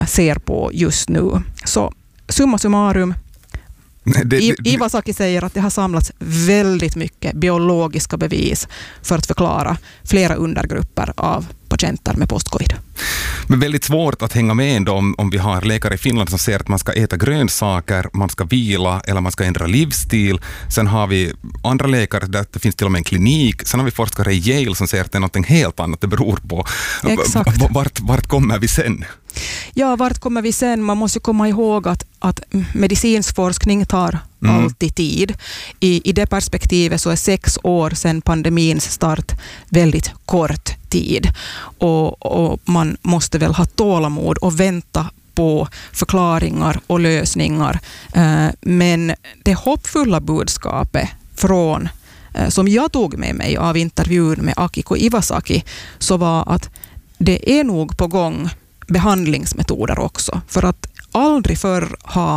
ser på just nu. Så summa summarum, Iwasaki säger att det har samlats väldigt mycket biologiska bevis för att förklara flera undergrupper av patienter med postcovid. Men väldigt svårt att hänga med ändå om vi har läkare i Finland som säger att man ska äta grönsaker, man ska vila eller man ska ändra livsstil. Sen har vi andra läkare där det finns till och med en klinik. Sen har vi forskare i Yale som säger att det är något helt annat det beror på. Exakt. Vart kommer vi sen? Ja, vart kommer vi sen? Man måste komma ihåg att medicinsk forskning tar alltid tid. I det perspektivet så är 6 år sedan pandemins start väldigt kort tid. Och man måste väl ha tålamod och vänta på förklaringar och lösningar. Men det hoppfulla budskapet som jag tog med mig av intervjun med Akiko Iwasaki så var att det är nog på gång behandlingsmetoder också. För att aldrig förr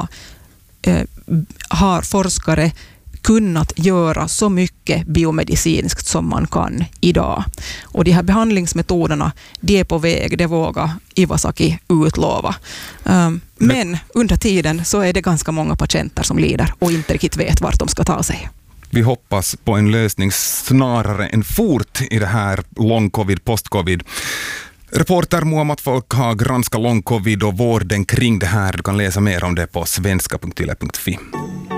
har forskare kunnat göra så mycket biomedicinskt som man kan idag. Och de här behandlingsmetoderna, de är på väg, det vågar Iwasaki utlova. Men under tiden så är det ganska många patienter som lider och inte riktigt vet vart de ska ta sig. Vi hoppas på en lösning snarare än fort i det här long-covid, post-covid. Reporter Muhammad Folk har granskat long-covid och vården kring det här. Du kan läsa mer om det på svenska.yle.fi.